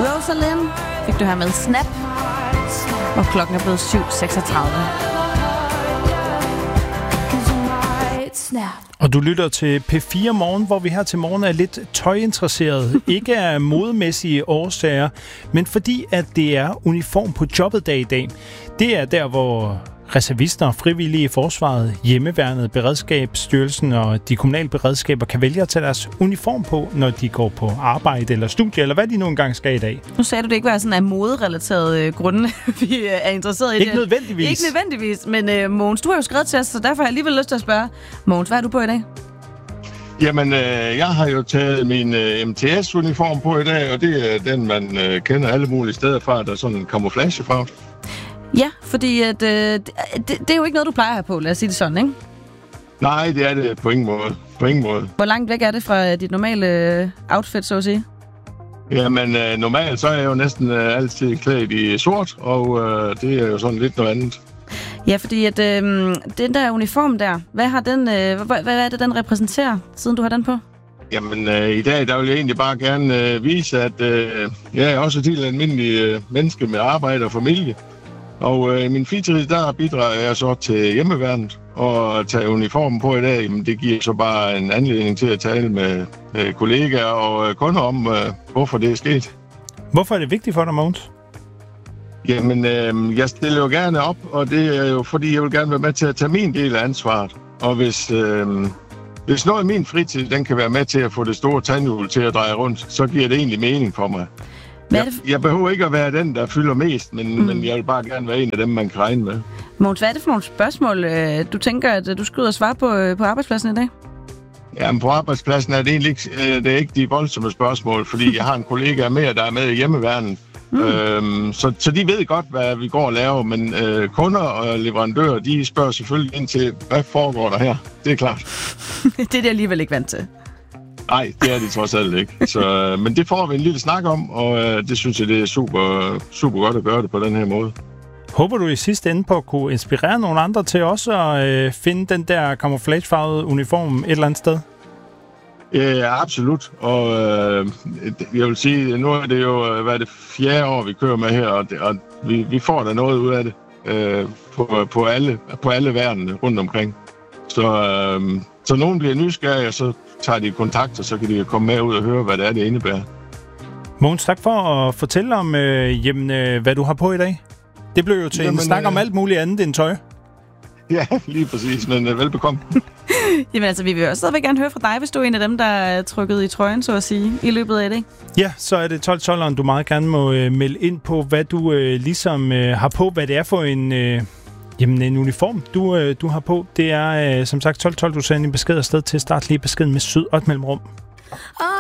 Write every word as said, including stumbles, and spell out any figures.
Rosalind fik du her med Snap, og klokken er blevet syv seksogtredive. Og du lytter til P fire Morgen, hvor vi her til morgen er lidt tøjinteresseret. Ikke af modemæssige årsager, men fordi at det er uniform på jobbet dag i dag. Det er der, hvor reservister og frivillige i forsvaret, hjemmeværnet, beredskabsstyrelsen og de kommunale beredskaber kan vælge at tage deres uniform på, når de går på arbejde eller studie, eller hvad de nu engang skal i dag. Nu sagde du, det ikke var sådan af moderelaterede grunde, vi er interesseret i. Ikke nødvendigvis. Ikke nødvendigvis, men uh, Mogens, du har jo skrevet til os, så derfor har jeg alligevel lyst til at spørge. Mogens, hvad er du på i dag? Jamen, øh, jeg har jo taget min øh, M T S-uniform på i dag, og det er den, man øh, kender alle mulige steder fra, der er sådan en camouflagefarve. Ja, fordi at, øh, det, det er jo ikke noget, du plejer at have på, lad os sige det sådan, ikke? Nej, det er det på ingen måde. På ingen måde. Hvor langt væk er det fra dit normale outfit, så at sige? Jamen, øh, normalt så er jeg jo næsten øh, altid klædt i sort, og øh, det er jo sådan lidt noget andet. Ja, fordi at øh, den der uniform der, hvad, har den, øh, hvad, hvad er det, den repræsenterer, siden du har den på? Jamen, øh, i dag der vil jeg egentlig bare gerne øh, vise, at øh, jeg er også et helt almindeligt øh, menneske med arbejde og familie. Og øh, i min fritid, der bidrager jeg så til hjemmeværnet, og at tage uniformen på i dag, jamen, det giver så bare en anledning til at tale med øh, kollegaer og øh, kunder om, øh, hvorfor det er sket. Hvorfor er det vigtigt for dig, Mogens? Jamen, øh, jeg stiller jo gerne op, og det er jo fordi, jeg vil gerne være med til at tage min del af ansvaret. Og hvis, øh, hvis noget af min fritid, den kan være med til at få det store tandhjul til at dreje rundt, så giver det egentlig mening for mig. Jeg, jeg behøver ikke at være den, der fylder mest, men, mm. men jeg vil bare gerne være en af dem, man kan regne med. Mogens, hvad er det for nogle spørgsmål, du tænker, at du skal ud og svare på på arbejdspladsen i dag? Jamen, på arbejdspladsen er det egentlig ikke, det er ikke de voldsomme spørgsmål, fordi jeg har en kollega mere, der er med i hjemmeværnet. Mm. Øhm, så, så de ved godt, hvad vi går og laver, men øh, kunder og leverandører, de spørger selvfølgelig ind til, hvad foregår der her? Det er klart. Det er de alligevel ikke vant til. Nej, det er de trods alt ikke. Så, men det får vi en lille snak om, og øh, det synes jeg, det er super, super godt at gøre det på den her måde. Håber du i sidste ende på at kunne inspirere nogle andre til også at øh, finde den der camouflagefarvede uniform et eller andet sted? Ja, absolut. Og øh, jeg vil sige, nu er det jo hvad er det fjerde år, vi kører med her, og, det, og vi, vi får da noget ud af det øh, på, på, alle, på alle verdenene rundt omkring. Så, øh, så nogen bliver nysgerrige, og så tager de kontakt, og så kan de komme med ud og høre, hvad det er, det indebærer. Mogens, tak for at fortælle om, øh, jamen, øh, hvad du har på i dag. Det blev jo til jamen, en snak øh... om alt muligt andet end tøj. Ja, lige præcis, men uh, velbekomme. Jamen altså, vi vil også stadigvæk gerne høre fra dig, hvis du er en af dem, der er trykket i trøjen, så at sige, i løbet af det. Ja, så er det tolv tolv, du meget gerne må øh, melde ind på, hvad du øh, ligesom øh, har på, hvad det er for en, øh, jamen, en uniform, du, øh, du har på. Det er øh, som sagt tolv tolv, du sender en besked afsted til start lige beskeden med syd og et mellemrum.